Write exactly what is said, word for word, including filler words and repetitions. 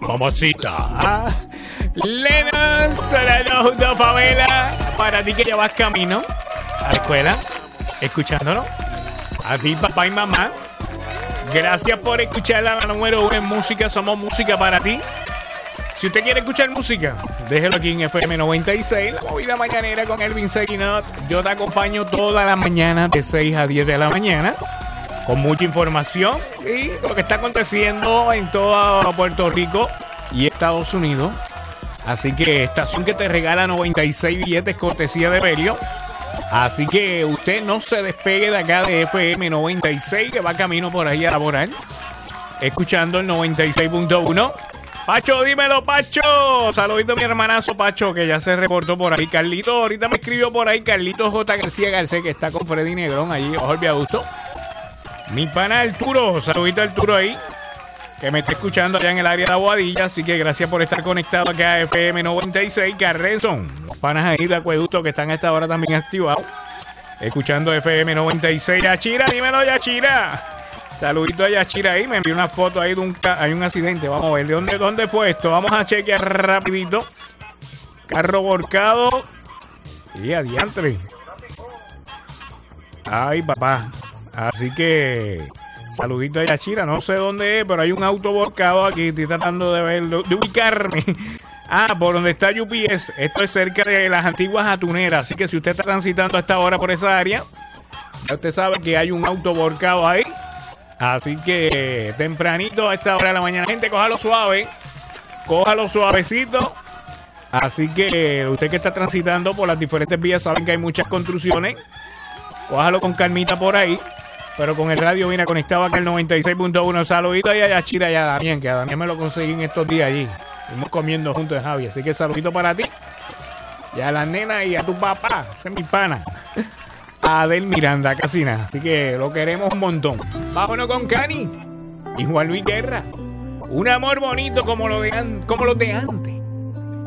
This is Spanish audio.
Mamacita. Ah, Lennon, Solano junto a Pamela. Para ti que ya vas camino a la escuela, escuchándolo. A ti, papá y mamá. Gracias por escuchar la número uno en música. Somos música para ti. Si usted quiere escuchar música, déjelo aquí en F M noventa y seis, la movida mañanera con Elvin Seguinot. Yo te acompaño toda la mañana de seis a diez de la mañana con mucha información y lo que está aconteciendo en todo Puerto Rico y Estados Unidos. Así que estación que te regala noventa y seis billetes cortesía de Belio. Así que usted no se despegue de acá de F M noventa y seis, que va camino por ahí a laborar, escuchando el noventa y seis punto uno. Pacho, dímelo, Pacho. Saludito a mi hermanazo Pacho, que ya se reportó por ahí. Carlito, ahorita me escribió por ahí Carlito J. García Garcés, que está con Freddy Negrón allí, ojo el viaducto. Mi pana Arturo, saludito a Arturo ahí, que me está escuchando allá en el área de Aguadilla. Así que gracias por estar conectado acá a F M noventa y seis. Carrenson, los panas ahí de Acueducto que están a esta hora también activados, escuchando F M noventa y seis. Yachira, dímelo, Yachira. Saludito a Yachira ahí, me envió una foto ahí de un, ca- hay un accidente, vamos a ver, ¿de dónde, dónde fue esto? Vamos a chequear rapidito. Carro volcado. Y adiantre. Ay, papá. Así que, saludito a Yachira, no sé dónde es, pero hay un auto volcado aquí, estoy tratando de verlo, de ubicarme. Ah, por donde está U P S, esto es cerca de las antiguas atuneras, así que si usted está transitando a esta hora por esa área, ya usted sabe que hay un auto volcado ahí. Así que tempranito a esta hora de la mañana, gente, cójalo suave, cójalo suavecito. Así que usted que está transitando por las diferentes vías, saben que hay muchas construcciones, cójalo con calmita por ahí, pero con el radio mira conectado acá el noventa y seis punto uno. Saludito a Yachira y a Damián, que a Damián me lo conseguí en estos días allí, estuvimos comiendo juntos de Javi, así que saludito para ti y a la nena y a tu papá, ese es mi pana Adel Miranda, casi nada. Así que lo queremos un montón. Vámonos con Cani y Juan Luis Guerra. Un amor bonito como lo de, an- como los de antes.